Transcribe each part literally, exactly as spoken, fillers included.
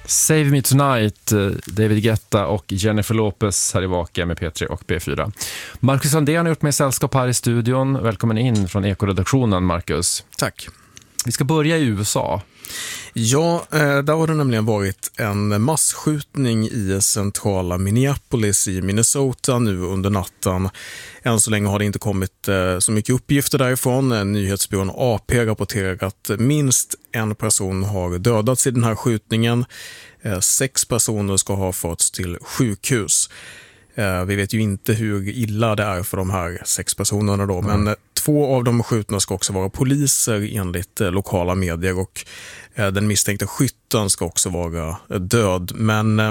Save Me Tonight, David Guetta och Jennifer Lopez här i Vaka med P tre och B fyra. Marcus Landén har gjort mig sällskap här i studion. Välkommen in från Ekoredaktionen, Marcus. Tack. Vi ska börja i U S A. Ja, där har det nämligen varit en massskjutning i centrala Minneapolis i Minnesota nu under natten. Än så länge har det inte kommit så mycket uppgifter därifrån. Nyhetsbyrån A P rapporterar att minst en person har dödats i den här skjutningen. Sex personer ska ha förts till sjukhus. Vi vet ju inte hur illa det är för de här sex personerna då, mm. men två av de skjutna ska också vara poliser enligt lokala medier, och den misstänkta skytten ska också vara död. Men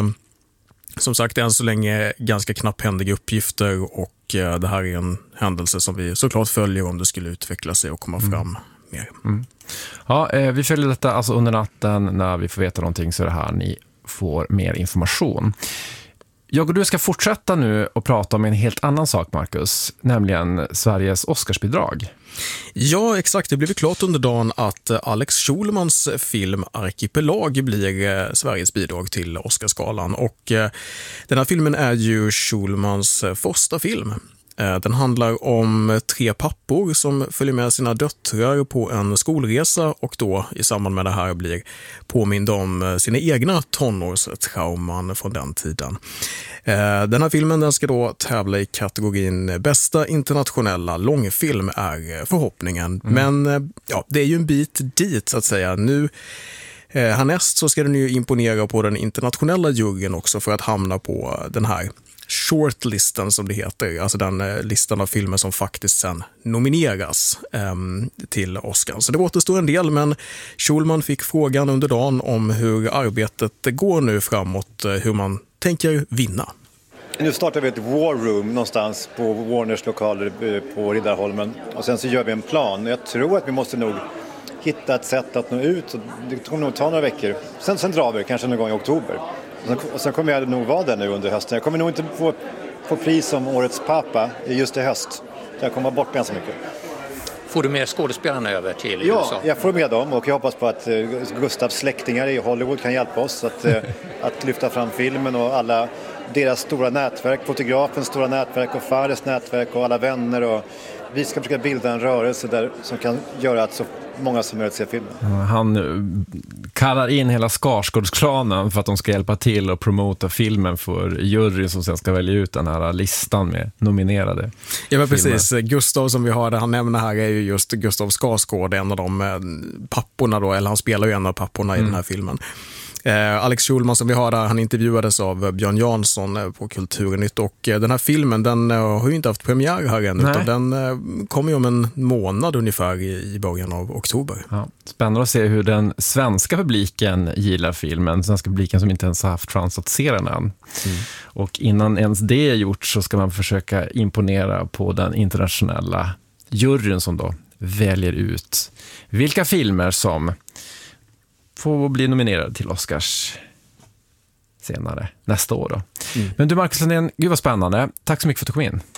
som sagt, än så länge ganska knapphändiga uppgifter, och det här är en händelse som vi såklart följer om det skulle utveckla sig och komma fram mm. mer. Mm. Ja, vi följer detta alltså under natten. När vi får veta någonting så är det här ni får mer information. Jag och du ska fortsätta nu och prata om en helt annan sak, Marcus, nämligen Sveriges Oscarsbidrag. Ja, exakt. Det blev klart under dagen att Alex Schulmans film Arkipelag blir Sveriges bidrag till Oscarsgalan. Och den här filmen är ju Schulmans första film. Den handlar om tre pappor som följer med sina döttrar på en skolresa, och då i samband med det här blir påminda om sina egna tonårstrauman från den tiden. Den här filmen den ska då tävla i kategorin bästa internationella långfilm är förhoppningen. Mm. Men ja, det är ju en bit dit så att säga. Nu härnäst så ska den ju imponera på den internationella juryn också för att hamna på den här shortlisten som det heter, alltså den eh, listan av filmer som faktiskt sen nomineras eh, till Oscar. Så det återstår en del, men Schulman fick frågan under dagen om hur arbetet går nu framåt, eh, hur man tänker vinna. Nu startar vi ett war room någonstans på Warners lokaler på Riddarholmen, och sen så gör vi en plan. Jag tror att vi måste nog hitta ett sätt att nå ut, det kommer nog ta några veckor. Sen, sen drar vi kanske någon gång i oktober. Och sen kommer jag nog vara där nu under hösten. Jag kommer nog inte få, få pris som årets pappa just i höst. Jag kommer vara bort ganska mycket. Får du med skådespelarna över till ja, U S A? Ja, jag får med dem, och jag hoppas på att uh, Gustavs släktingar i Hollywood kan hjälpa oss att, uh, att lyfta fram filmen, och alla deras stora nätverk, fotografens stora nätverk och Fares nätverk och alla vänner, och vi ska försöka bilda en rörelse där som kan göra att så många som möjligt ser filmen. Han kallar in hela Skarsgårdsklanen för att de ska hjälpa till och promota filmen för juryn som sen ska välja ut den här listan med nominerade. Ja, men precis. Filmer. Gustav som vi har, han nämner här är ju just Gustav Skarsgård, en av de papporna då, eller han spelar ju en av papporna mm. i den här filmen. Eh, Alex Schulman som vi har där, han intervjuades av Björn Jansson eh, på Kulturnytt, och eh, den här filmen den eh, har ju inte haft premiär här än, utan den eh, kommer ju om en månad ungefär i, i början av oktober. Ja, spännande att se hur den svenska publiken gillar filmen, svenska publiken som inte ens har haft chans att se den än. Mm. Och innan ens det är gjort så ska man försöka imponera på den internationella juryn som då väljer ut vilka filmer som får bli nominerad till Oscars senare, nästa år då. Mm. Men du Marcus Landén, gud vad spännande. Tack så mycket för att du kom in.